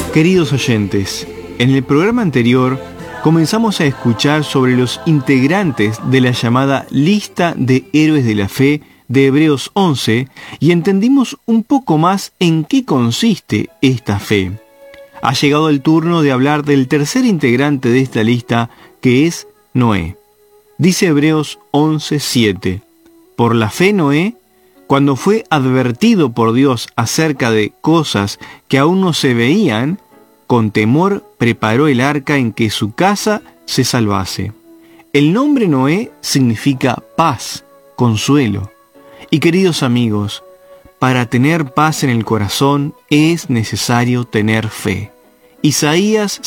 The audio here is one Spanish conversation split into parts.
Queridos oyentes, en el programa anterior comenzamos a escuchar sobre los integrantes de la llamada lista de héroes de la fe de Hebreos 11 y entendimos un poco más en qué consiste esta fe. Ha llegado el turno de hablar del tercer integrante de esta lista, que es Noé. Dice Hebreos 11:7: por la fe Noé, cuando fue advertido por Dios acerca de cosas que aún no se veían, con temor preparó el arca en que su casa se salvase. El nombre Noé significa paz, consuelo. Y queridos amigos, para tener paz en el corazón es necesario tener fe. Isaías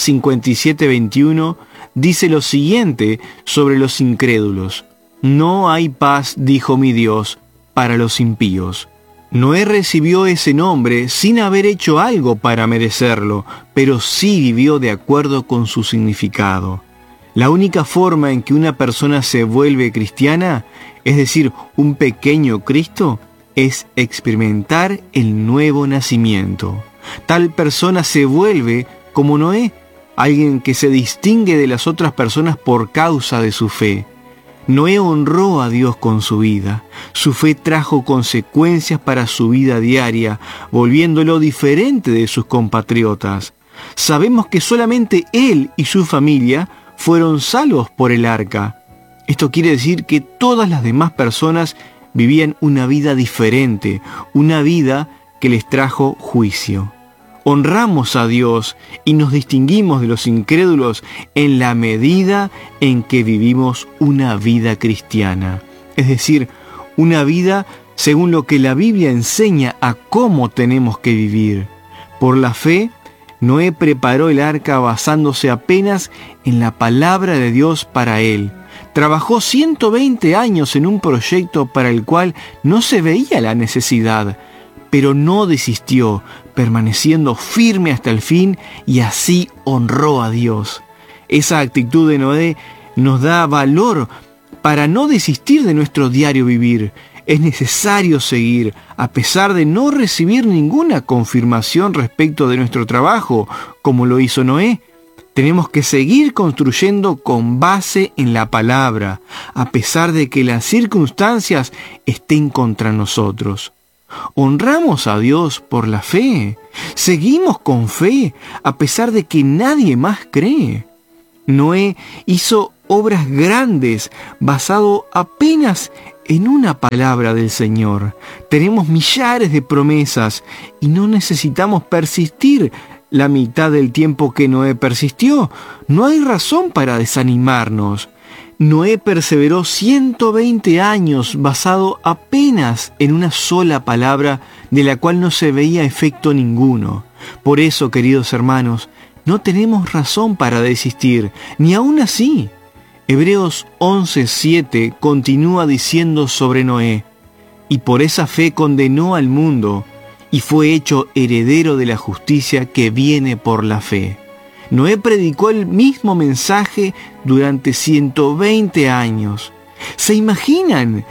57:21 dice lo siguiente sobre los incrédulos: no hay paz, dijo mi Dios, para los impíos. Noé recibió ese nombre sin haber hecho algo para merecerlo, pero sí vivió de acuerdo con su significado. La única forma en que una persona se vuelve cristiana, es decir, un pequeño Cristo, es experimentar el nuevo nacimiento. Tal persona se vuelve como Noé, alguien que se distingue de las otras personas por causa de su fe. Noé honró a Dios con su vida. Su fe trajo consecuencias para su vida diaria, volviéndolo diferente de sus compatriotas. Sabemos que solamente él y su familia fueron salvos por el arca. Esto quiere decir que todas las demás personas vivían una vida diferente, una vida que les trajo juicio. Honramos a Dios y nos distinguimos de los incrédulos en la medida en que vivimos una vida cristiana. Es decir, una vida según lo que la Biblia enseña a cómo tenemos que vivir. Por la fe, Noé preparó el arca basándose apenas en la palabra de Dios para él. Trabajó 120 años en un proyecto para el cual no se veía la necesidad, pero no desistió, permaneciendo firme hasta el fin, y así honró a Dios. Esa actitud de Noé nos da valor para no desistir de nuestro diario vivir. Es necesario seguir, a pesar de no recibir ninguna confirmación respecto de nuestro trabajo, como lo hizo Noé. Tenemos que seguir construyendo con base en la palabra, a pesar de que las circunstancias estén contra nosotros. Honramos a Dios por la fe. Seguimos con fe, a pesar de que nadie más cree. Noé hizo obras grandes basado apenas en una palabra del Señor. Tenemos millares de promesas y no necesitamos persistir la mitad del tiempo que Noé persistió. No hay razón para desanimarnos. Noé perseveró 120 años basado apenas en una sola palabra de la cual no se veía efecto ninguno. Por eso, queridos hermanos, no tenemos razón para desistir, ni aún así. Hebreos 11:7 continúa diciendo sobre Noé: y por esa fe condenó al mundo, y fue hecho heredero de la justicia que viene por la fe. Noé predicó el mismo mensaje durante 120 años. ¿Se imaginan?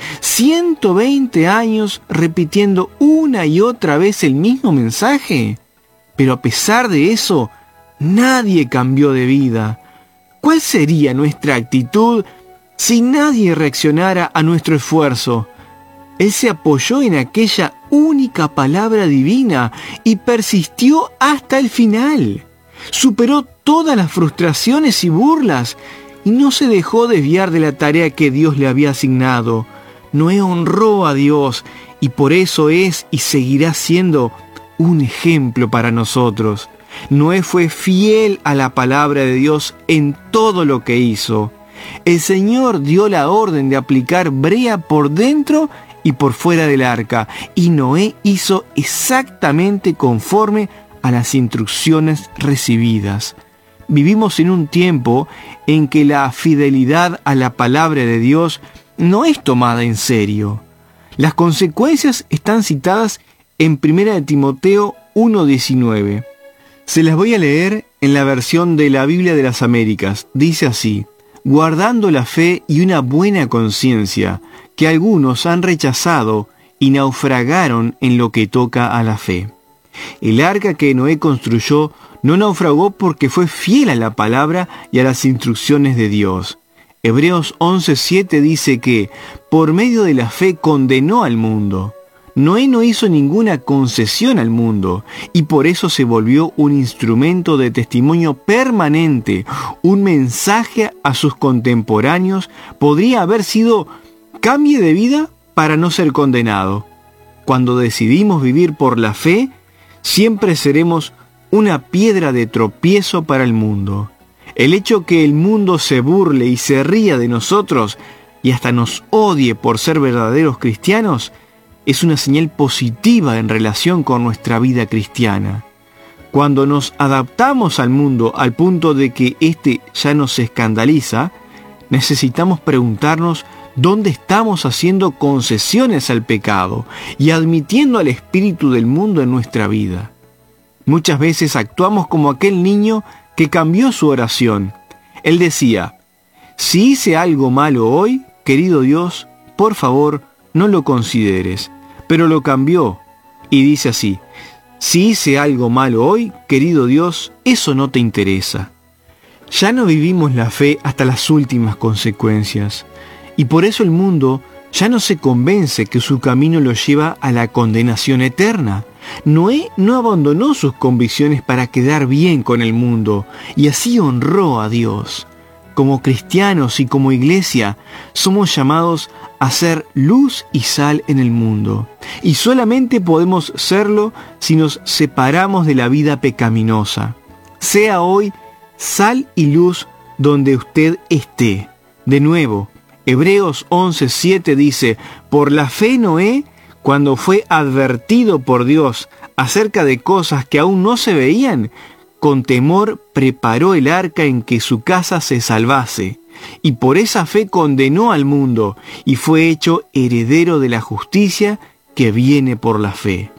120 años repitiendo una y otra vez el mismo mensaje. Pero a pesar de eso, nadie cambió de vida. ¿Cuál sería nuestra actitud si nadie reaccionara a nuestro esfuerzo? Él se apoyó en aquella única palabra divina y persistió hasta el final. Superó todas las frustraciones y burlas y no se dejó desviar de la tarea que Dios le había asignado. Noé honró a Dios y por eso es y seguirá siendo un ejemplo para nosotros. Noé fue fiel a la palabra de Dios en todo lo que hizo. El Señor dio la orden de aplicar brea por dentro y por fuera del arca, y Noé hizo exactamente conforme a las instrucciones recibidas. Vivimos en un tiempo en que la fidelidad a la palabra de Dios no es tomada en serio. Las consecuencias están citadas en 1 Timoteo 1:19. Se las voy a leer en la versión de la Biblia de las Américas. Dice así: guardando la fe y una buena conciencia, que algunos han rechazado y naufragaron en lo que toca a la fe. El arca que Noé construyó no naufragó porque fue fiel a la palabra y a las instrucciones de Dios. Hebreos 11:7 dice que, por medio de la fe condenó al mundo. Noé no hizo ninguna concesión al mundo y por eso se volvió un instrumento de testimonio permanente, un mensaje a sus contemporáneos. Podría haber sido cambie de vida para no ser condenado. Cuando decidimos vivir por la fe, siempre seremos una piedra de tropiezo para el mundo. El hecho que el mundo se burle y se ría de nosotros y hasta nos odie por ser verdaderos cristianos es una señal positiva en relación con nuestra vida cristiana. Cuando nos adaptamos al mundo al punto de que éste ya nos escandaliza, necesitamos preguntarnos dónde estamos haciendo concesiones al pecado y admitiendo al espíritu del mundo en nuestra vida. Muchas veces actuamos como aquel niño que cambió su oración. Él decía: si hice algo malo hoy, querido Dios, por favor, no lo consideres. Pero lo cambió y dice así: si hice algo malo hoy, querido Dios, eso no te interesa. Ya no vivimos la fe hasta las últimas consecuencias, y por eso el mundo ya no se convence que su camino lo lleva a la condenación eterna. Noé no abandonó sus convicciones para quedar bien con el mundo, y así honró a Dios. Como cristianos y como iglesia, somos llamados a ser luz y sal en el mundo. Y solamente podemos serlo si nos separamos de la vida pecaminosa. Sea hoy sal y luz donde usted esté. De nuevo, Hebreos 11:7 dice: por la fe Noé, cuando fue advertido por Dios acerca de cosas que aún no se veían, con temor preparó el arca en que su casa se salvase, y por esa fe condenó al mundo, y fue hecho heredero de la justicia que viene por la fe.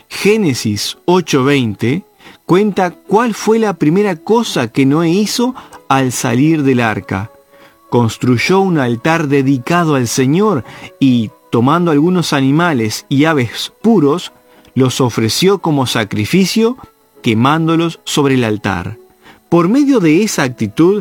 Génesis 8:20 cuenta cuál fue la primera cosa que Noé hizo al salir del arca. Construyó un altar dedicado al Señor y, tomando algunos animales y aves puros, los ofreció como sacrificio, quemándolos sobre el altar. Por medio de esa actitud,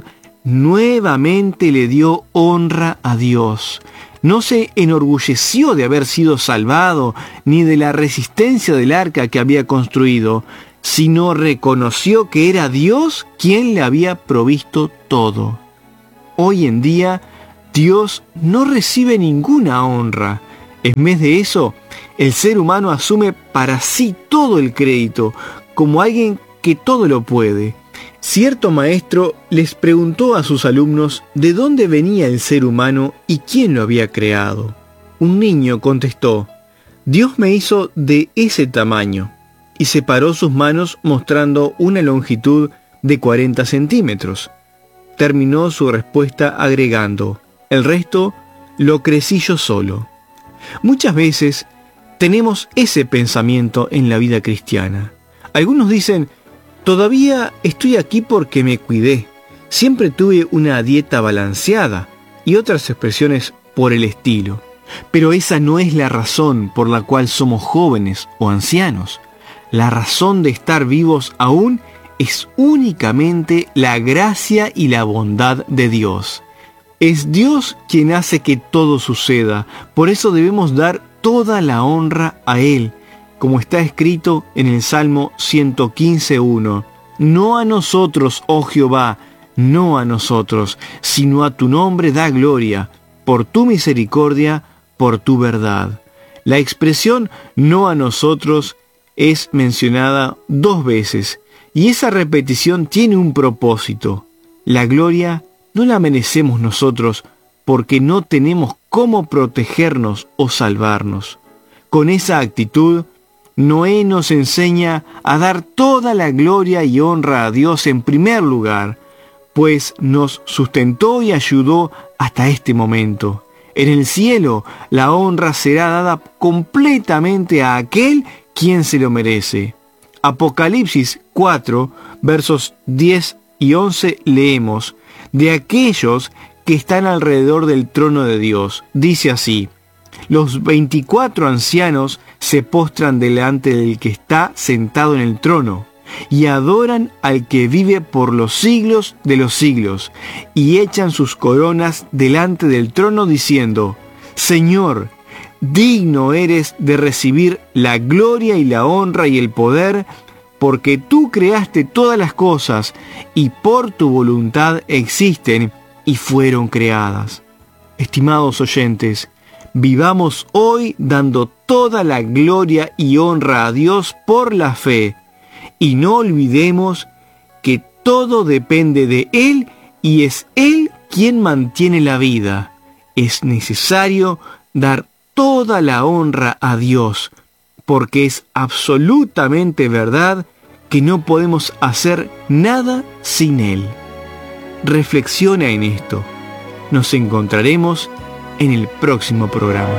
nuevamente le dio honra a Dios. No se enorgulleció de haber sido salvado, ni de la resistencia del arca que había construido, sino reconoció que era Dios quien le había provisto todo. Hoy en día, Dios no recibe ninguna honra. En vez de eso, el ser humano asume para sí todo el crédito, como alguien que todo lo puede. Cierto maestro les preguntó a sus alumnos de dónde venía el ser humano y quién lo había creado. Un niño contestó: Dios me hizo de ese tamaño, y separó sus manos mostrando una longitud de 40 centímetros. Terminó su respuesta agregando: el resto lo crecí yo solo. Muchas veces tenemos ese pensamiento en la vida cristiana. Algunos dicen: todavía estoy aquí porque me cuidé, siempre tuve una dieta balanceada, y otras expresiones por el estilo. Pero esa no es la razón por la cual somos jóvenes o ancianos. La razón de estar vivos aún es únicamente la gracia y la bondad de Dios. Es Dios quien hace que todo suceda, por eso debemos dar toda la honra a Él, como está escrito en el Salmo 115:1. No a nosotros, oh Jehová, no a nosotros, sino a tu nombre da gloria, por tu misericordia, por tu verdad. La expresión no a nosotros es mencionada 2 veces, y esa repetición tiene un propósito. La gloria no la merecemos nosotros porque no tenemos cómo protegernos o salvarnos. Con esa actitud, Noé nos enseña a dar toda la gloria y honra a Dios en primer lugar, pues nos sustentó y ayudó hasta este momento. En el cielo, la honra será dada completamente a aquel quien se lo merece. Apocalipsis 4, versos 10 y 11 leemos: de aquellos que están alrededor del trono de Dios. Dice así: los 24 ancianos se postran delante del que está sentado en el trono y adoran al que vive por los siglos de los siglos y echan sus coronas delante del trono diciendo: Señor, digno eres de recibir la gloria y la honra y el poder, porque tú creaste todas las cosas y por tu voluntad existen y fueron creadas. Estimados oyentes, vivamos hoy dando toda la gloria y honra a Dios por la fe, y no olvidemos que todo depende de Él y es Él quien mantiene la vida. Es necesario dar toda la honra a Dios, porque es absolutamente verdad que no podemos hacer nada sin Él. Reflexiona en esto. Nos encontraremos en el próximo programa.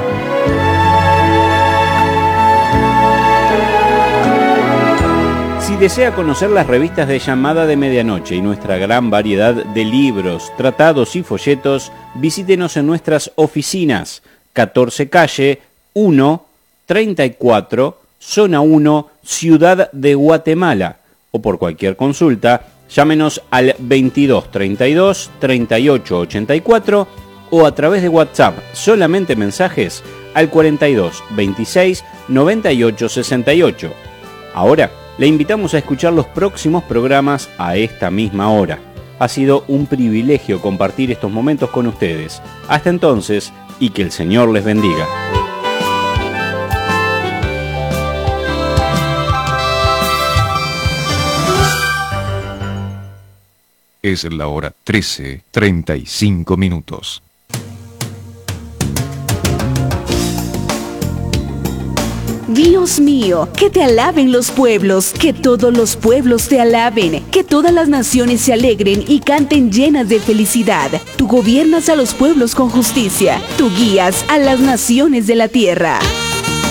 Si desea conocer las revistas de Llamada de Medianoche y nuestra gran variedad de libros, tratados y folletos, visítenos en nuestras oficinas, 14 Calle 1, 34, Zona 1, Ciudad de Guatemala, o por cualquier consulta, llámenos al 22 32 38 84 o a través de WhatsApp, solamente mensajes, al 42 26 98 68. Ahora, le invitamos a escuchar los próximos programas a esta misma hora. Ha sido un privilegio compartir estos momentos con ustedes. Hasta entonces, y que el Señor les bendiga. Es la hora 13:35. Dios mío, que te alaben los pueblos, que todos los pueblos te alaben, que todas las naciones se alegren y canten llenas de felicidad. Tú gobiernas a los pueblos con justicia, tú guías a las naciones de la tierra.